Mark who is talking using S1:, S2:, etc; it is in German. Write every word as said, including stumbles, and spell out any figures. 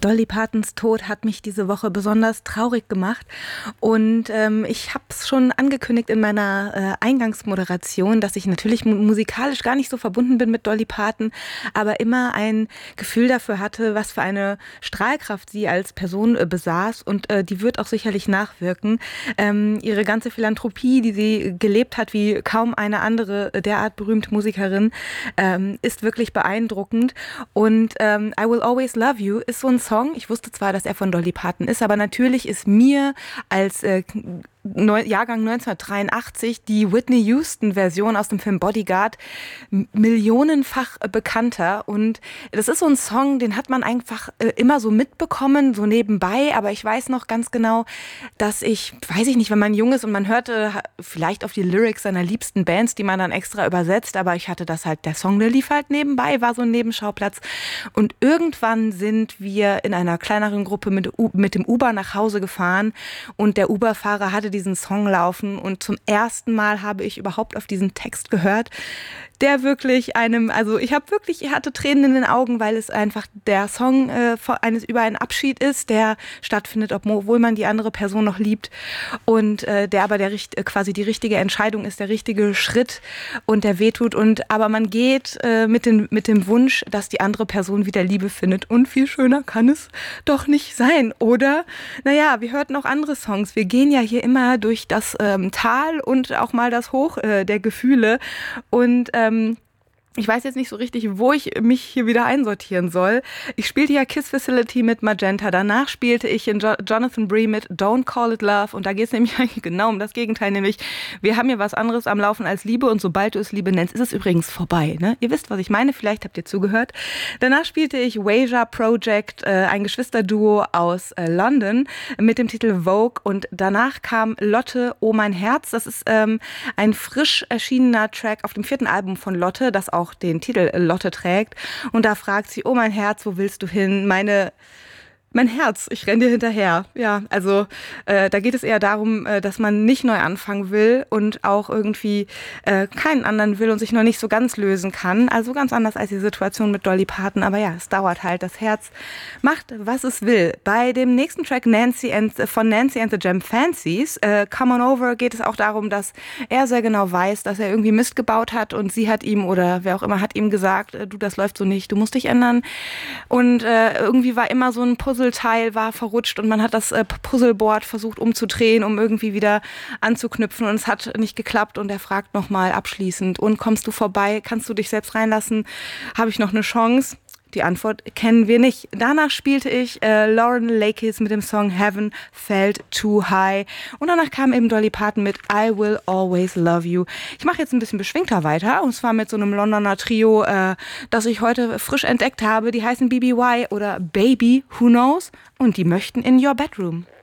S1: Dolly Partons Tod hat mich diese Woche besonders traurig gemacht und ähm, ich habe es schon angekündigt in meiner äh, Eingangsmoderation, dass ich natürlich mu- musikalisch gar nicht so verbunden bin mit Dolly Parton, aber immer ein Gefühl dafür hatte, was für eine Strahlkraft sie als Person äh, besaß und äh, die wird auch sicherlich nachwirken. Ähm, ihre ganze Philanthropie, die sie gelebt hat wie kaum eine andere äh, derart berühmte Musikerin, ähm, ist wirklich beeindruckend und ähm, I Will Always Love You ist so ein Song. Ich wusste zwar, dass er von Dolly Parton ist, aber natürlich ist mir als äh, Neu- Jahrgang neunzehnhundertdreiundachtzig die Whitney Houston-Version aus dem Film Bodyguard m- millionenfach äh, bekannter. Und das ist so ein Song, den hat man einfach äh, immer so mitbekommen, so nebenbei. Aber ich weiß noch ganz genau, dass ich, weiß ich nicht, wenn man jung ist und man hörte ha- vielleicht auf die Lyrics seiner liebsten Bands, die man dann extra übersetzt, aber ich hatte das halt, der Song, der lief halt nebenbei, war so ein Nebenschauplatz. Und irgendwann sind wir in einer kleineren Gruppe mit, U- mit dem Uber nach Hause gefahren und der Uber-Fahrer hatte diesen Song laufen und zum ersten Mal habe ich überhaupt auf diesen Text gehört, der wirklich einem, also ich habe wirklich, ich hatte Tränen in den Augen, weil es einfach der Song äh, vor- eines über einen Abschied ist, der stattfindet, obwohl man die andere Person noch liebt und äh, der aber der richt- äh, quasi die richtige Entscheidung ist, der richtige Schritt und der wehtut und aber man geht äh, mit, den, mit dem Wunsch, dass die andere Person wieder Liebe findet und viel schöner kann es doch nicht sein, oder? Naja, wir hörten auch andere Songs, wir gehen ja hier immer durch das ähm, Tal und auch mal das Hoch äh, der Gefühle und ähm, ich weiß jetzt nicht so richtig, wo ich mich hier wieder einsortieren soll. Ich spielte ja Kiss Facility mit Magenta. Danach spielte ich in jo- Jonathan Bree mit Don't Call It Love. Und da geht es nämlich eigentlich genau um das Gegenteil. Nämlich, wir haben hier was anderes am Laufen als Liebe. Und sobald du es Liebe nennst, ist es übrigens vorbei. Ne? Ihr wisst, was ich meine. Vielleicht habt ihr zugehört. Danach spielte ich Waja Project, äh, ein Geschwisterduo aus äh, London mit dem Titel Vogue. Und danach kam Lotte, Oh mein Herz. Das ist ähm, ein frisch erschienener Track auf dem vierten Album von Lotte, das auch den Titel Lotte trägt. Und da fragt sie, oh mein Herz, wo willst du hin? Meine Mein Herz, ich renne dir hinterher. Ja, also äh, da geht es eher darum, äh, dass man nicht neu anfangen will und auch irgendwie äh, keinen anderen will und sich noch nicht so ganz lösen kann. Also ganz anders als die Situation mit Dolly Parton. Aber ja, es dauert halt. Das Herz macht, was es will. Bei dem nächsten Track Nancy and, von Nancy and the Jam Fancies, äh, Come On Over, geht es auch darum, dass er sehr genau weiß, dass er irgendwie Mist gebaut hat und sie hat ihm oder wer auch immer hat ihm gesagt, äh, du, das läuft so nicht, du musst dich ändern. Und äh, irgendwie war immer so ein Puzzle Teil war verrutscht und man hat das äh, Puzzleboard versucht umzudrehen, um irgendwie wieder anzuknüpfen und es hat nicht geklappt und er fragt nochmal abschließend, und kommst du vorbei, kannst du dich selbst reinlassen, habe ich noch eine Chance? Die Antwort kennen wir nicht. Danach spielte ich äh, Lauren Lakis mit dem Song Heaven Felt Too High und danach kam eben Dolly Parton mit I Will Always Love You. Ich mache jetzt ein bisschen beschwingter weiter und zwar mit so einem Londoner Trio, äh, das ich heute frisch entdeckt habe. Die heißen B B Y oder Baby, Who Knows? Und die möchten in Your Bedroom.